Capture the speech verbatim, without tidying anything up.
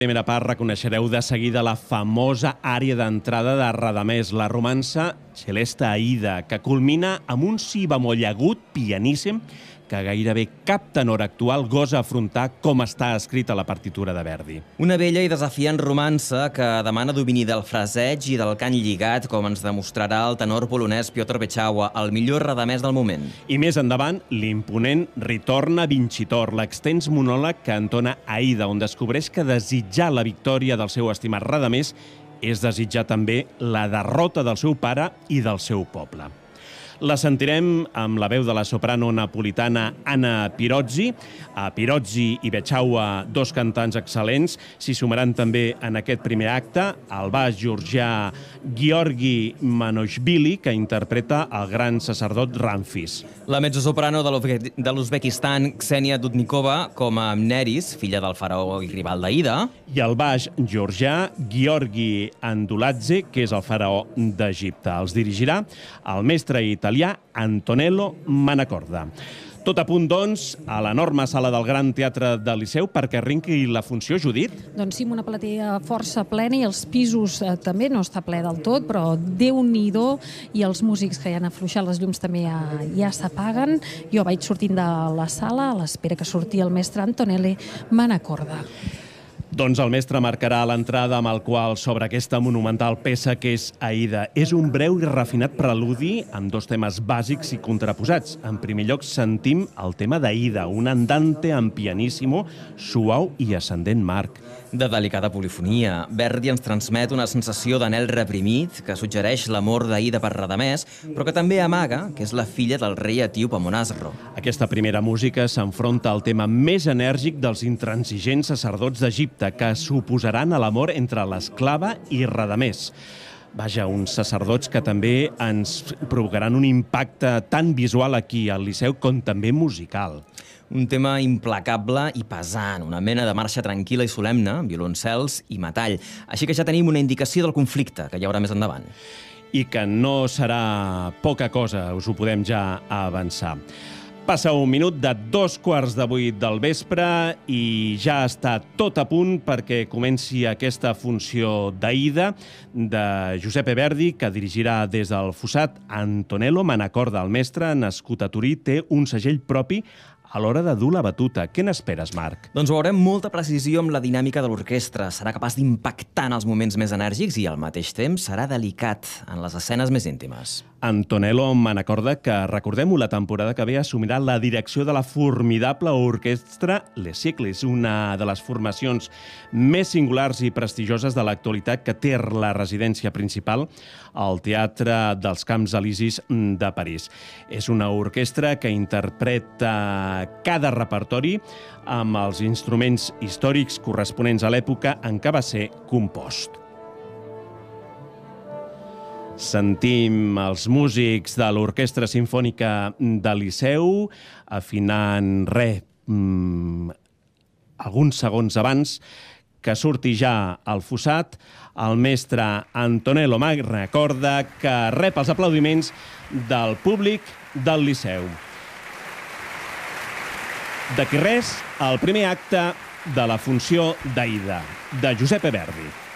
Primera part reconeixereu de seguida la famosa àrea d'entrada de Radamés, la romança Celesta Aida, que culmina amb un si bemoll agut pianíssim que gairebé cap tenor actual gosa afrontar com està escrit a la partitura de Verdi. Una bella i desafiant romança que demana domini del fraseig i del cant lligat, com ens demostrarà el tenor polonès Piotr Beczała, el millor radamès del moment. I més endavant, l'imponent Ritorna Vincitor, l'extens monòleg que entona Aida, on descobreix que desitjar la victòria del seu estimat radamès és desitjar també la derrota del seu pare i del seu poble. La sentirem amb la veu de la soprano napolitana Anna Pirozzi. A Pirozzi i Beczała, dos cantants excel·lents, s'hi sumaran també en aquest primer acte el baix georgià Georgi Manoshvili, que interpreta el gran sacerdot Ramfis. La mezzosoprano de l'Uzbekistan, Ksenia Dudnikova, com a Amneris, filla del faraó i rival d'Aida. I el baix georgià Georgi Anduladze, que és el faraó d'Egipte. Els dirigirà el mestre italià Antonello Manacorda. Tot a punt, doncs, a l'enorme sala del Gran Teatre del Liceu perquè arrenqui la funció, Judit? Doncs sí, amb una platea força plena i els pisos eh, també no està ple del tot, però Déu-n'hi-do, i els músics que ja han afluixat les llums també ja, ja s'apaguen. Jo vaig sortint de la sala a l'espera que surti el mestre Antonello Manacorda. Doncs el mestre marcarà l'entrada amb el qual sobre aquesta monumental peça que és Aida. És un breu i refinat preludi amb dos temes bàsics i contraposats. En primer lloc sentim el tema d'Aida, un andante en pianissimo, suau i ascendent marc. De delicada polifonia, Verdi ens transmet una sensació d'anhel reprimit que suggereix l'amor d'Aida per Radamès, però que també amaga que és la filla del rei etíop Amonasro. Aquesta primera música s'enfronta al tema més enèrgic dels intransigents sacerdots d'Egipte, que s'oposaran a l'amor entre l'esclava i Radamès. Vaja, uns sacerdots que també ens provocaran un impacte tan visual aquí al Liceu com també musical. Un tema implacable i pesant, una mena de marxa tranquil·la i solemne, violoncels i metall. Així que ja tenim una indicació del conflicte que hi haurà més endavant. I que no serà poca cosa, us ho podem ja avançar. Passa un minut de dos quarts de vuit del vespre i ja està tot a punt perquè comenci aquesta funció d'Aida de Giuseppe Verdi, que dirigirà des del Fossat Antonello Manacorda. El mestre, nascut a Torí, té un segell propi a l'hora de dur la batuta. Què n'esperes, Marc? Doncs veurem molta precisió amb la dinàmica de l'orquestra. Serà capaç d'impactar en els moments més enèrgics i al mateix temps serà delicat en les escenes més íntimes. Antonello Manacorda, que recordem-ho, la temporada que ve assumirà la direcció de la formidable orquestra Les Siècles, una de les formacions més singulars i prestigioses de l'actualitat que té la residència principal al Teatre dels Camps Elisis de París. És una orquestra que interpreta cada repertori amb els instruments històrics corresponents a l'època en què va ser compost. Sentim els músics de l'Orquestra Simfònica del Liceu afinant res, mmm, alguns segons abans que surti ja al Fossat el mestre Antonello Manacorda, que rep els aplaudiments del públic del Liceu. D'aquí res, el primer acte de la funció d'Aida, de Giuseppe Verdi.